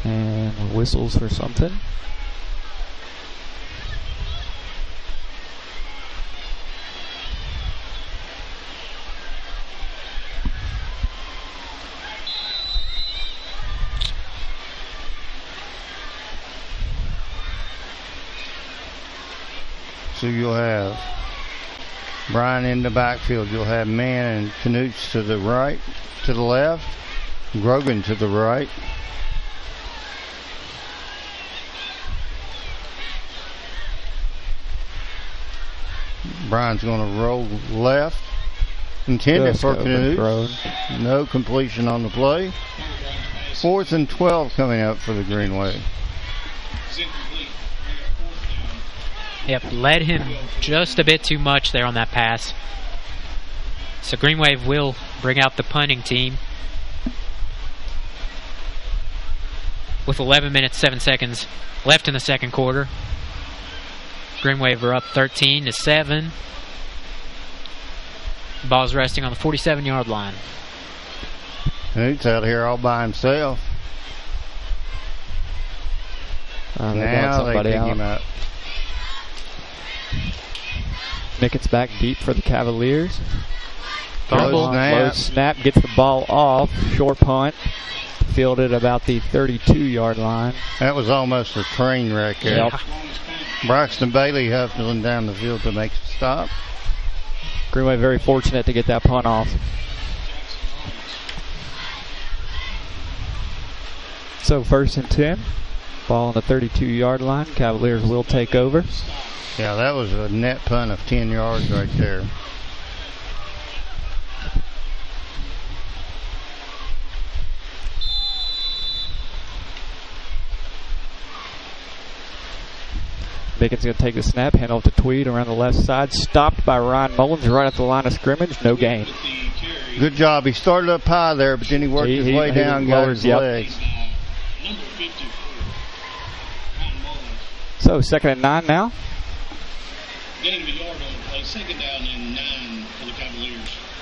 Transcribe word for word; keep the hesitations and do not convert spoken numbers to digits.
And whistles for something. So you'll have Brian in the backfield. You'll have Mann and Knutz to the right, to the left, Grogan to the right. Brian's going to roll left. Intended Just for Knutz. No completion on the play. Fourth and twelve coming up for the Greenway. Yep, led him just a bit too much there on that pass. So Green Wave will bring out the punting team. With eleven minutes, seven seconds left in the second quarter. Green Wave are up thirteen to seven. Ball's resting on the forty-seven yard line. Knutz out here all by himself. Uh, they now they pick out. him up. Mickett's back deep for the Cavaliers. Low snap. Low snap, gets the ball off. Short punt. Fielded about the thirty-two yard line. That was almost a train wreck there. Yep. Braxton Bailey hustling down the field to make the stop. Greenway very fortunate to get that punt off. So first and ten. Ball on the thirty-two yard line. Cavaliers will take over. Yeah, that was a net punt of ten yards right there. Bacon's going to take the snap, hand off to Tweed around the left side. Stopped by Ryan Mullins right at the line of scrimmage. No gain. Good job. He started up high there, but then he worked he, his he, way he down and got his yep. legs. So second and nine now. Gain of a yard on the play. Second down and nine for the Cavaliers.